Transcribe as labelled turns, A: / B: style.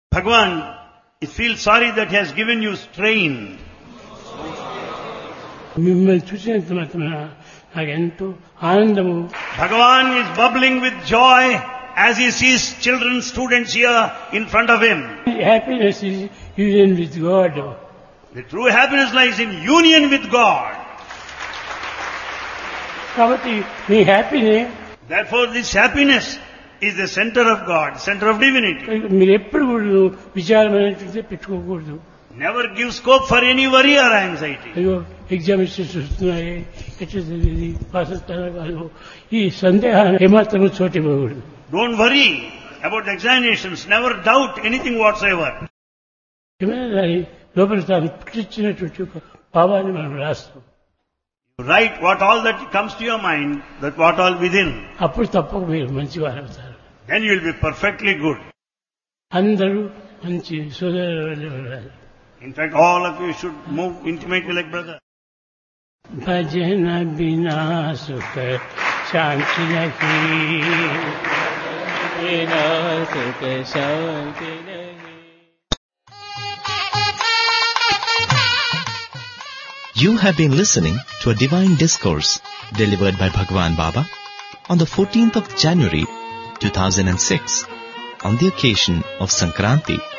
A: Bhagavan feels sorry that he has given you strain.
B: మిమ్మల్ని చూసినంత మాత్రమే నాకు ఎంతో ఆనందము.
A: Bhagavan is bubbling with joy as he sees children, students here in front of him.
B: Happiness is union with God.
A: The true happiness lies in union with God.
B: కాబట్టి మీ హ్యాపీనే
A: Therefore this happiness is the center of God, center of divinity.
B: మీరు ఎప్పుడు కూడా విచారమైనటువంటి పెట్టుకోకూడదు.
A: Never give scope for any worry or anxiety.
B: అయ్యో examinations వస్తున్నాయి, ఎట్లా చదివి pass అవుతారా కాదు, ఈ సందేహాన్ని ఏమాత్రం చోటివ్వకూడదు.
A: Don't worry about the examinations. Never doubt anything whatsoever.
B: ఏమైనా దాని లోపల తాను పుట్టించినటువంటి ఒక భావాన్ని మనం రాస్తాం.
A: Write what all that comes to your mind, that what all within.
B: అప్పుడు తప్పక మీరు మంచివారు అవుతారు.
A: Then you will be perfectly good.
B: అందరూ మంచి సోదరులు.
A: In fact, all of you should move intimately like brother.
B: భజన బినా సుఖ శాంతి నహీ,
C: बिना सुख शांति नहीं.
D: You have been listening to a divine discourse delivered by Bhagwan Baba on the 14th of January 2006 on the occasion of Sankranti.